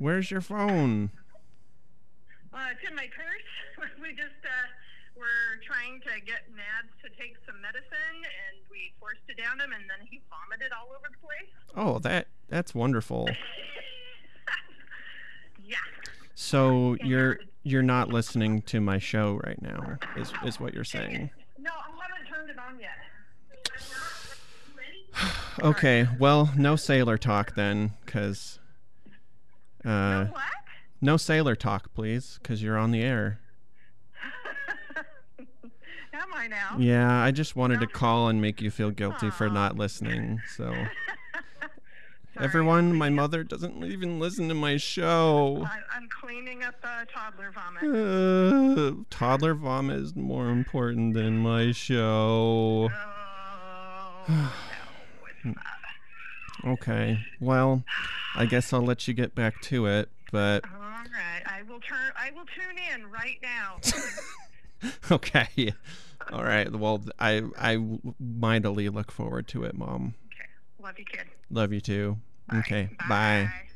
Where's your phone? It's in my purse. We just were trying to get Mads to take some medicine, and we forced it down him, and then he vomited all over the place. Oh, that's wonderful. Yeah. So you're not listening to my show right now, is what you're saying. No, I haven't turned it on yet. Okay, well, no sailor talk then, because... No what? No sailor talk, please, because you're on the air. Am I now? Yeah, I just wanted to call and make you feel guilty for not listening, so... Sorry, Everyone, my mother doesn't even listen to my show. I'm cleaning up toddler vomit. Toddler vomit is more important than my show. Oh, no, it's not. Okay, well, I guess I'll let you get back to it, but... All right, I will tune in right now. Okay. All right, well, I mightily look forward to it, Mom. Okay, love you, kid. Love you too. Bye. Okay, Bye. bye.